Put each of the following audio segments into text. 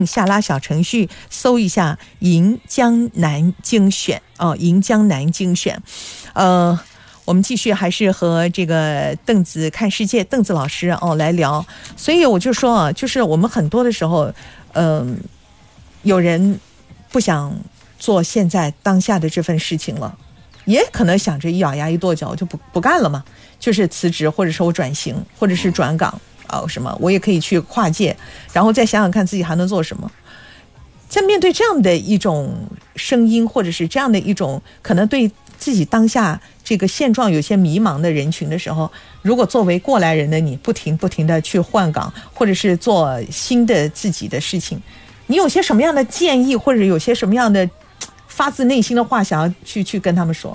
下拉小程序搜一下银江南精选银江南精选。我们继续还是和这个邓子看世界邓子老师来聊。所以我就说就是我们很多的时候有人不想做现在当下的这份事情了，也可能想着一咬牙一跺脚就不干了嘛，就是辞职，或者说我转型，或者是转岗什么，我也可以去跨界，然后再想想看自己还能做什么。在面对这样的一种声音，或者是这样的一种可能对自己当下这个现状有些迷茫的人群的时候，如果作为过来人的你不停的去换岗，或者是做新的自己的事情，你有些什么样的建议，或者有些什么样的发自内心的话想要去跟他们说？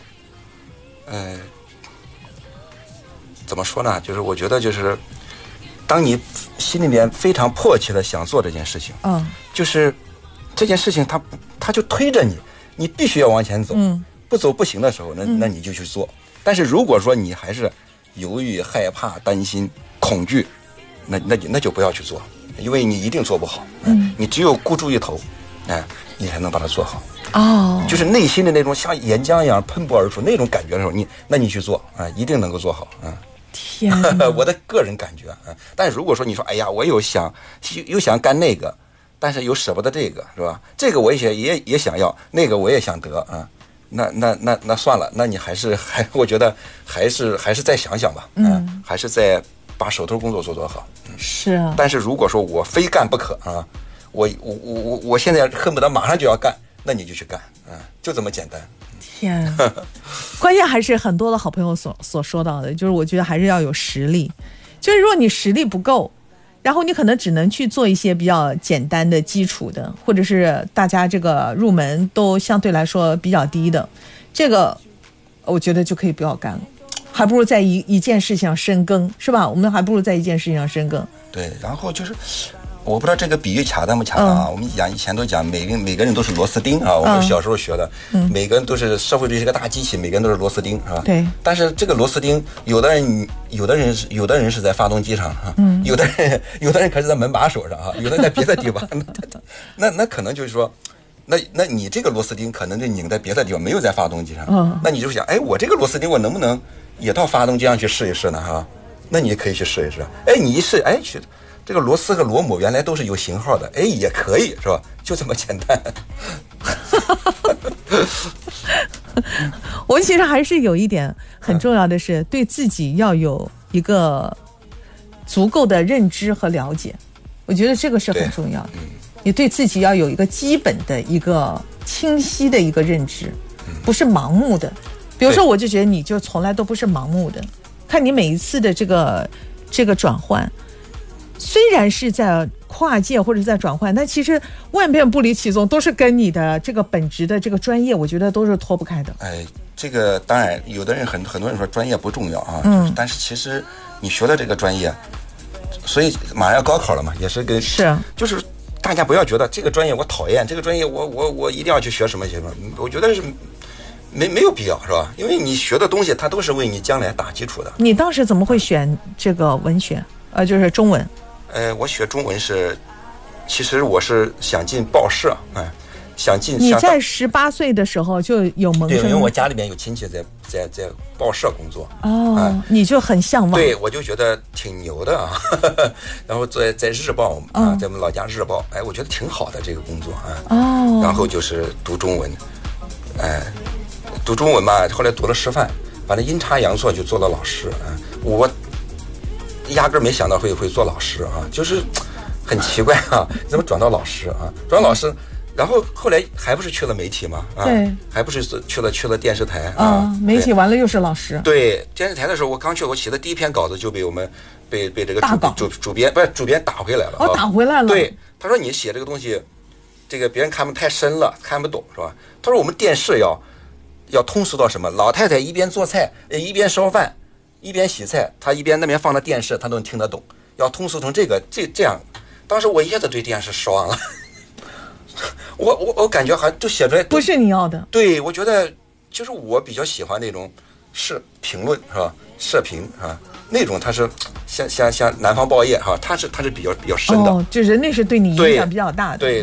怎么说呢，就是我觉得就是当你心里面非常迫切的想做这件事情，就是这件事情它就推着你必须要往前走，不走不行的时候，那你就去做。但是如果说你还是犹豫、害怕、担心、恐惧，那就不要去做，因为你一定做不好。你只有孤注一投，你才能把它做好。就是内心的那种像岩浆一样喷薄而出那种感觉的时候，你去做一定能够做好。 天哪我的个人感觉但如果说你说哎呀，我又想干那个，但是又舍不得这个，是吧？这个我也想要，那个我也想得那算了，那你我觉得还是再想想吧，还是再把手头工作做好。 是啊。 但是如果说我非干不可我现在恨不得马上就要干，那你就去干就这么简单。 天关键还是很多的好朋友所说到的，就是我觉得还是要有实力。就是如果你实力不够，然后你可能只能去做一些比较简单的基础的，或者是大家这个入门都相对来说比较低的，这个我觉得就可以不要干了，还不如在一件事情上深耕，是吧？我们还不如在一件事情上深耕。 对，然后就是我不知道这个比喻恰当不恰当我们以前都讲每个人都是螺丝钉我们小时候学的，每个人都是社会主义是个大机器，每个人都是螺丝钉，是吧？对。但是这个螺丝钉，有的人是在发动机上有的人可是在门把手上有的人在别的地方那可能就是说，那你这个螺丝钉可能就拧在别的地方，没有在发动机上。那你就想，我这个螺丝钉我能不能也到发动机上去试一试呢？那你可以去试一试。你一试，去。这个螺丝和螺母原来都是有型号的，也可以，是吧？就这么简单。 我其实还是有一点很重要的是，对自己要有一个足够的认知和了解，我觉得这个是很重要的。你对自己要有一个基本的一个清晰的一个认知，不是盲目的。比如说，我就觉得你就从来都不是盲目的，看你每一次的这个转换。虽然是在跨界或者在转换，但其实万变不离其宗，都是跟你的这个本职的这个专业，我觉得都是脱不开的。 这个当然，有的人很多人说专业不重要但是其实你学的这个专业，所以马上要高考了嘛，也是跟就是大家不要觉得这个专业我讨厌，这个专业我一定要去学什么，我觉得是没有必要，是吧？因为你学的东西它都是为你将来打基础的。你当时怎么会选这个文学？就是中文。我学中文其实我是想进报社，想进。你在18岁的时候就有萌生？对，因为我家里面有亲戚在报社工作。你就很向往。对，我就觉得挺牛的然后在日报在我们老家日报，我觉得挺好的这个工作然后就是读中文，读中文嘛，后来读了师范，反正阴差阳错就做了老师我压根没想到会做老师就是很奇怪怎么转到老师转老师，然后后来还不是去了媒体嘛对，还不是去了电视台媒体完了又是老师。对，电视台的时候我刚去，我写的第一篇稿子就被我们被这个主编打回来了打回来了。对，他说你写这个东西，这个别人看不太深了，看不懂，是吧？他说我们电视要通俗到什么？老太太一边做菜一边烧饭一边洗菜，他一边那边放着电视，他都能听得懂。要通俗成这样，当时我一下子对电视失望了。我感觉还就写出来不是你要的。对，我觉得就是我比较喜欢那种是评论，是吧？社评那种，它是像南方报业它是比较深的。就是那是对你影响比较大的。对。